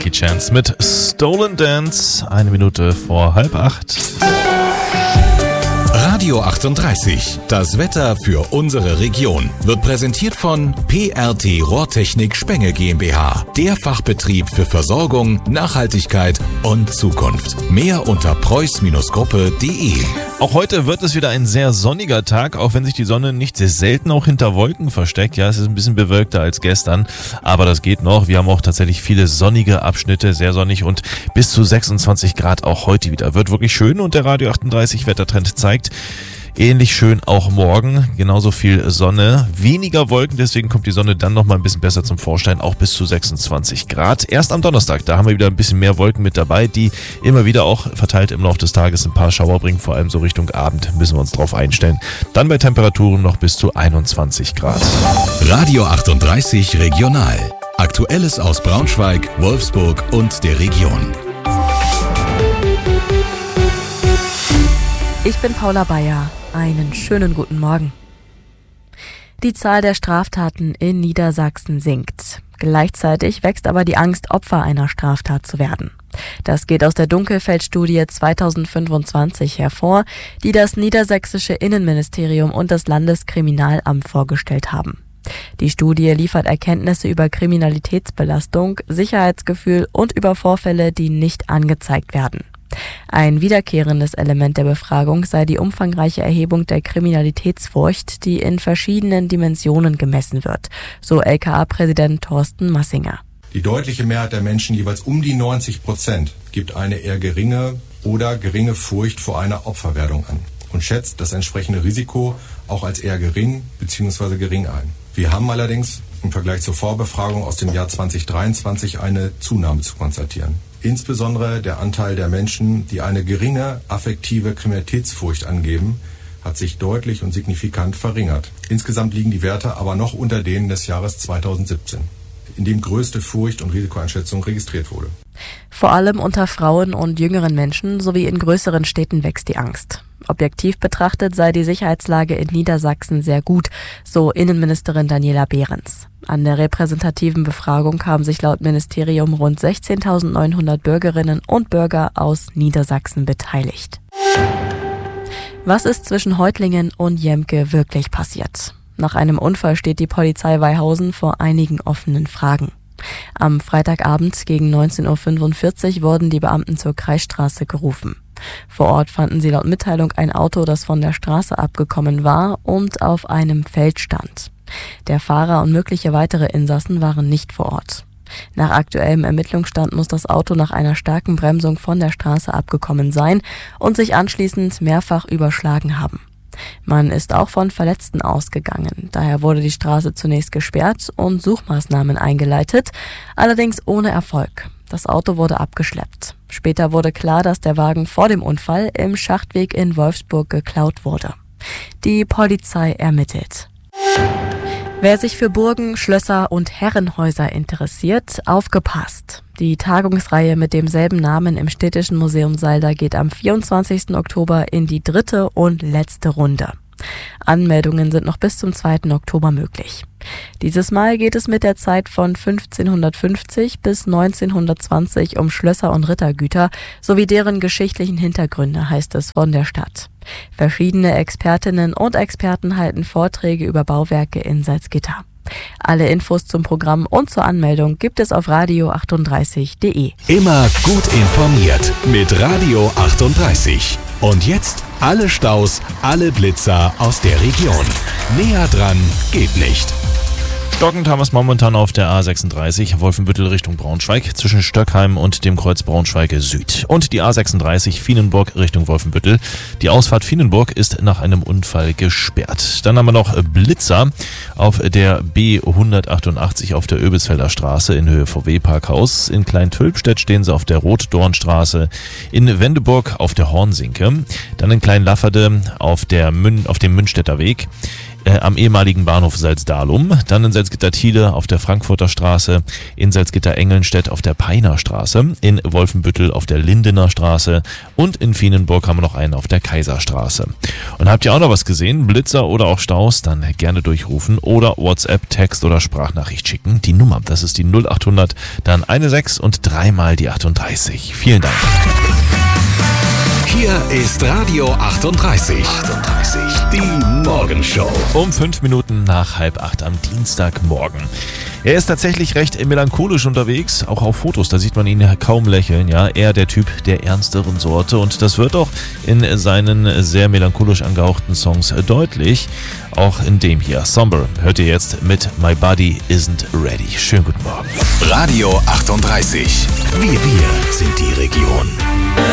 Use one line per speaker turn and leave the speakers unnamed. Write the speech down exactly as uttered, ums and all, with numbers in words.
Jackie Chance mit Stolen Dance. Eine Minute vor halb acht.
Radio achtunddreißig, das Wetter für unsere Region, wird präsentiert von P R T Rohrtechnik Spenge GmbH, der Fachbetrieb für Versorgung, Nachhaltigkeit und Zukunft. Mehr unter preuß Gruppe punkt de.
Auch heute wird es wieder ein sehr sonniger Tag, auch wenn sich die Sonne nicht sehr selten auch hinter Wolken versteckt. Ja, es ist ein bisschen bewölkter als gestern, aber das geht noch. Wir haben auch tatsächlich viele sonnige Abschnitte, sehr sonnig und bis zu sechsundzwanzig Grad auch heute wieder. Wird wirklich schön und der Radio achtunddreißig Wettertrend zeigt, ähnlich schön auch morgen, genauso viel Sonne, weniger Wolken, deswegen kommt die Sonne dann nochmal ein bisschen besser zum Vorschein, auch bis zu sechsundzwanzig Grad. Erst am Donnerstag, da haben wir wieder ein bisschen mehr Wolken mit dabei, die immer wieder auch verteilt im Laufe des Tages ein paar Schauer bringen, vor allem so Richtung Abend müssen wir uns drauf einstellen. Dann bei Temperaturen noch bis zu einundzwanzig Grad.
Radio achtunddreißig Regional. Aktuelles aus Braunschweig, Wolfsburg und der Region.
Ich bin Paula Bayer. Einen schönen guten Morgen. Die Zahl der Straftaten in Niedersachsen sinkt. Gleichzeitig wächst aber die Angst, Opfer einer Straftat zu werden. Das geht aus der Dunkelfeld-Studie zweitausendfünfundzwanzig hervor, die das niedersächsische Innenministerium und das Landeskriminalamt vorgestellt haben. Die Studie liefert Erkenntnisse über Kriminalitätsbelastung, Sicherheitsgefühl und über Vorfälle, die nicht angezeigt werden. Ein wiederkehrendes Element der Befragung sei die umfangreiche Erhebung der Kriminalitätsfurcht, die in verschiedenen Dimensionen gemessen wird, so L K A-Präsident Thorsten Massinger.
Die deutliche Mehrheit der Menschen, jeweils um die neunzig Prozent, gibt eine eher geringe oder geringe Furcht vor einer Opferwerdung an und schätzt das entsprechende Risiko auch als eher gering bzw. gering ein. Wir haben allerdings im Vergleich zur Vorbefragung aus dem Jahr zweitausenddreiundzwanzig eine Zunahme zu konstatieren. Insbesondere der Anteil der Menschen, die eine geringe affektive Kriminalitätsfurcht angeben, hat sich deutlich und signifikant verringert. Insgesamt liegen die Werte aber noch unter denen des Jahres zweitausendsiebzehn, in dem größte Furcht- und Risikoeinschätzung registriert wurde.
Vor allem unter Frauen und jüngeren Menschen sowie in größeren Städten wächst die Angst. Objektiv betrachtet sei die Sicherheitslage in Niedersachsen sehr gut, so Innenministerin Daniela Behrens. An der repräsentativen Befragung haben sich laut Ministerium rund sechzehntausendneunhundert Bürgerinnen und Bürger aus Niedersachsen beteiligt. Was ist zwischen Reutlingen und Jemke wirklich passiert? Nach einem Unfall steht die Polizei Weihausen vor einigen offenen Fragen. Am Freitagabend gegen neunzehn Uhr fünfundvierzig wurden die Beamten zur Kreisstraße gerufen. Vor Ort fanden sie laut Mitteilung ein Auto, das von der Straße abgekommen war und auf einem Feld stand. Der Fahrer und mögliche weitere Insassen waren nicht vor Ort. Nach aktuellem Ermittlungsstand muss das Auto nach einer starken Bremsung von der Straße abgekommen sein und sich anschließend mehrfach überschlagen haben. Man ist auch von Verletzten ausgegangen. Daher wurde die Straße zunächst gesperrt und Suchmaßnahmen eingeleitet, allerdings ohne Erfolg. Das Auto wurde abgeschleppt. Später wurde klar, dass der Wagen vor dem Unfall im Schachtweg in Wolfsburg geklaut wurde. Die Polizei ermittelt. Wer sich für Burgen, Schlösser und Herrenhäuser interessiert, aufgepasst. Die Tagungsreihe mit demselben Namen im Städtischen Museum Salda geht am vierundzwanzigsten Oktober in die dritte und letzte Runde. Anmeldungen sind noch bis zum zweiten Oktober möglich. Dieses Mal geht es mit der Zeit von fünfzehnhundertfünfzig bis neunzehnhundertzwanzig um Schlösser und Rittergüter sowie deren geschichtlichen Hintergründe, heißt es von der Stadt. Verschiedene Expertinnen und Experten halten Vorträge über Bauwerke in Salzgitter. Alle Infos zum Programm und zur Anmeldung gibt es auf radio achtunddreißig punkt de.
Immer gut informiert mit Radio achtunddreißig. Und jetzt alle Staus, alle Blitzer aus der Region. Näher dran geht nicht.
Stockend haben wir es momentan auf der A sechsunddreißig, Wolfenbüttel Richtung Braunschweig, zwischen Stöckheim und dem Kreuz Braunschweig Süd. Und die A sechsunddreißig Vienenburg Richtung Wolfenbüttel. Die Ausfahrt Vienenburg ist nach einem Unfall gesperrt. Dann haben wir noch Blitzer auf der B hundertachtundachtzig auf der Oebisfelder Straße in Höhe V W-Parkhaus. In Klein-Tölpstedt stehen sie auf der Rotdornstraße. In Wendeburg auf der Hornsinke. Dann in Klein-Lafferde auf, der Mün- auf dem Münstetter Weg. äh, am ehemaligen Bahnhof Salzdalum, dann in Salzgitter-Thiele auf der Frankfurter Straße, in Salzgitter-Engelnstedt auf der Peiner Straße, in Wolfenbüttel auf der Lindener Straße und in Vienenburg haben wir noch einen auf der Kaiserstraße. Und habt ihr auch noch was gesehen? Blitzer oder auch Staus? Dann gerne durchrufen oder WhatsApp, Text oder Sprachnachricht schicken. Die Nummer, das ist die null achthundert, dann eine sechs und dreimal die achtunddreißig. Vielen Dank.
Hier ist Radio achtunddreißig. achtunddreißig. Die Morgenshow.
Um fünf Minuten nach halb acht am Dienstagmorgen. Er ist tatsächlich recht melancholisch unterwegs, auch auf Fotos, da sieht man ihn kaum lächeln, ja, eher der Typ der ernsteren Sorte und das wird auch in seinen sehr melancholisch angehauchten Songs deutlich, auch in dem hier, Somber, hört ihr jetzt mit My Body Isn't Ready. Schönen guten Morgen.
Radio achtunddreißig. Wir, wir sind die Region.